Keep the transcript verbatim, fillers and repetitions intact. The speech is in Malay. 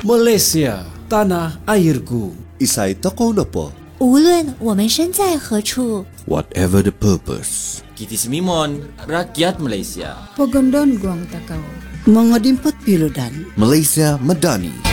Malaysia, tanah airku. Isay takaw na po. 无论我们身在何处， Whatever the purpose. Kiti Simimon, rakyat Malaysia. Pagondon guang takaw. Mga dimpat piludan. Malaysia Madani.